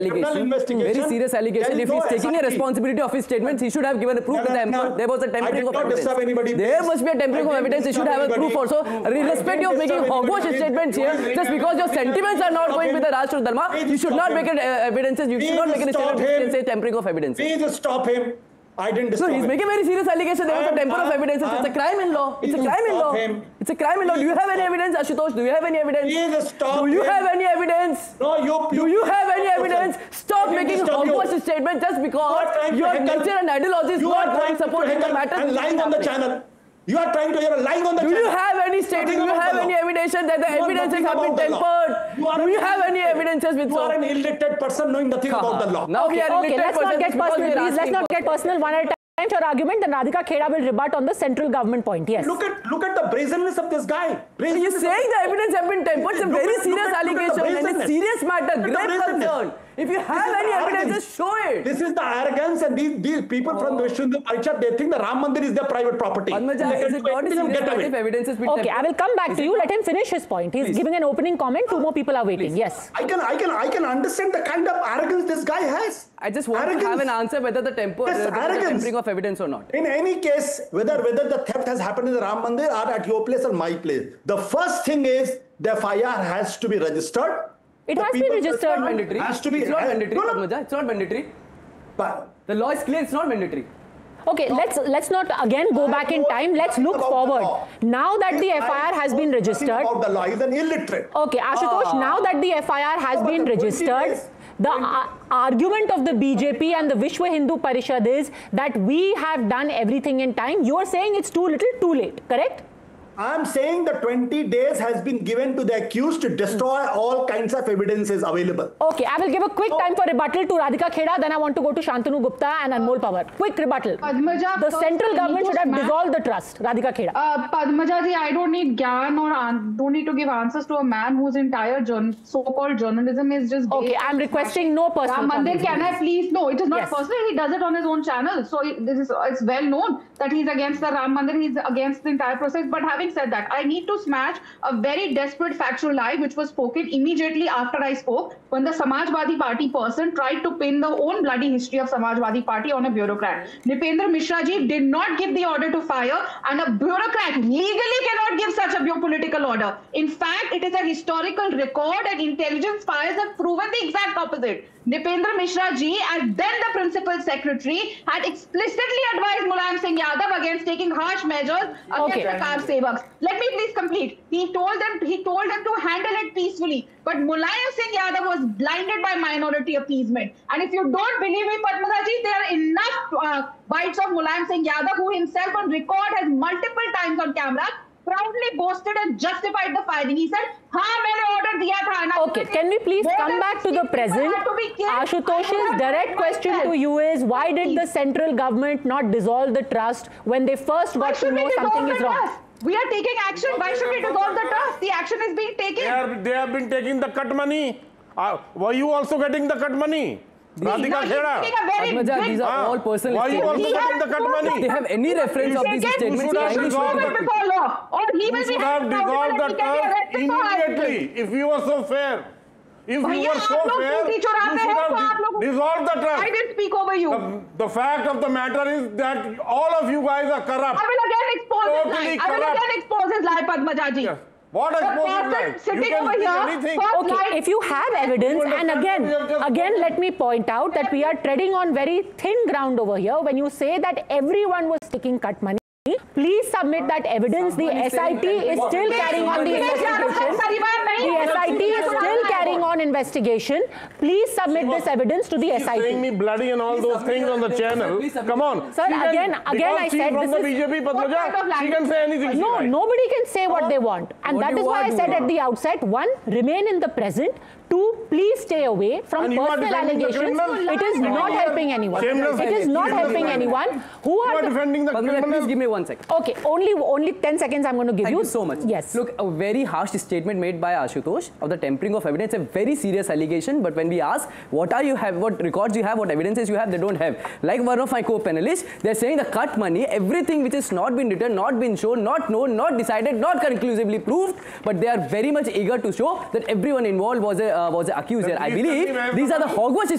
Very serious allegation. If he's taking a responsibility of his statements, he should have given a proof to the emperor. There was a tampering of evidence. There must be a tampering of evidence. He should have a proof also. Irrespective of making hogwash statements here, just because your sentiments are not going with the Rashtra Dharma, you should not make evidences. You should not make a statement which can say tampering of evidence. Please stop him. I didn't stop him. He's making very serious allegation. There was a tampering of evidence. It's a crime in law. It's a crime in law. It's a crime in law. Do you have any evidence, Ashutosh? Do you have any evidence? Please stop. Do you have any evidence? No, Do you have any evidence? Stop making hogwash statements just because your nature and ideology is not going supporting the matter. And lying on the channel. You are trying to hear a lying on the channel. Do you have any statement? Do you have any evidence that the evidences have been tempered? Do you have any evidences with? You are an illiterate person knowing nothing about the law. Now we are illiterate let's not get personal, please. Let's not get personal. One at a time. Your argument, then Radhika Kheda will rebut on the central government point. Yes. Look at the brazenness of this guy. You're saying the evidence have been tempered. It's a very serious allegation and a serious matter. Great concern. If you have any evidence, just show it. This is the arrogance, and these people from the Vishnu Parichad, they think the Ram Mandir is their private property. Padmaja, is it not a serious matter if evidence has been tempered? Okay, I will come back to you. Let him finish his point. He's giving an opening comment. Two more people are waiting. Yes. I can understand the kind of arrogance this guy has. I just want to have an answer whether the tempering of evidence or not. In any case, whether the theft has happened in the Ram Mandir or at your place or my place, the first thing is the FIR has to be registered. It has been registered. Mandatory. Has to be. It's not mandatory, Padmaja. It's not mandatory. But the law is clear. It's not mandatory. Okay, let's not again go back in time. Let's look forward. Now that the FIR has been registered. About the law, he's an illiterate. Okay, Ashutosh. Now that the FIR has been registered, the argument of the BJP and the Vishwa Hindu Parishad is that we have done everything in time. You are saying it's too little, too late. Correct? I'm saying the 20 days has been given to the accused to destroy all kinds of evidences available. Okay, I will give a quick time for rebuttal to Radhika Kheda. Then I want to go to Shantanu Gupta and Anmol Pawar. Quick rebuttal. Padmaja, the central government should have dissolved the trust. Radhika Kheda. Padmaja ji, I don't need gyan or don't need to give answers to a man whose entire so-called journalism is just. Okay, I'm requesting no personal. Mandir, can I please? No, it is not personal. He does it on his own channel. So it's well known that he's against the Ram Mandir. He's against the entire process. But having said that, I need to smash a very desperate factual lie which was spoken immediately after I spoke, when the Samajwadi Party person tried to pin the own bloody history of Samajwadi Party on a bureaucrat. Nipendra Mishra ji did not give the order to fire, and a bureaucrat legally cannot give such a political order. In fact, it is a historical record, and intelligence files have proven the exact opposite. Nipendra Mishra ji, as then the principal secretary, had explicitly advised Mulayam Singh Yadav against taking harsh measures against Prakar Sevaks. Let me please complete. He told them to handle it peacefully. But Mulayam Singh Yadav was blinded by minority appeasement. And if you don't believe me, Padmaja ji, there are enough bites of Mulayam Singh Yadav, who himself on record has multiple times on camera proudly boasted and justified the firing. He said, "Haan, maine order diya tha." Okay, can we please come back to the present? Ashutosh's direct question to you is, why did the central government not dissolve the trust when they first got to know something is wrong? We are taking action. Why should we dissolve the trust? The action is being taken. They have been taking the cut money. Were you also getting the cut money? Radhika Kheda. Padmaja, these are all personal Why you also getting the cut money? If they have any reference of these statements, you should have dissolved the trust immediately if you were so fair. If you were so fair, you should have dissolved the trust. I didn't speak over you. The fact of the matter is that all of you guys are corrupt. I will again expose his lie. I will again expose his lie, Padmaja ji. Yes. What exposes lie? You can speak anything. Okay, if you have evidence, and again, let me point out that we are treading on very thin ground over here when you say that everyone was taking cut money. Please submit that evidence. The SIT is still carrying on the investigation. The SIT is still carrying on investigation. Please submit this evidence to the SIT. Saying me bloody and all those things on the channel. Come on. Sir, again, I said from this the BJP, Padmaja, she can say anything. No, nobody can say what they want. And that is why I said at the outset, one, remain in the present. Two, please stay away from personal allegations. It is not helping anyone. It is not helping anyone. Who are defending the criminal? Please give me 1 second. Okay, only 10 seconds I'm going to give you. Thank you so much. Yes. Look, a very harsh statement made by Ashutosh of the tampering of evidence, a very serious allegation. But when we ask, what records you have, what evidences you have, they don't have. Like one of my co-panelists, they're saying the cut money, everything which has not been written, not been shown, not known, not decided, not conclusively proved, but they are very much eager to show that everyone involved was an accuser. I believe these are the hogwash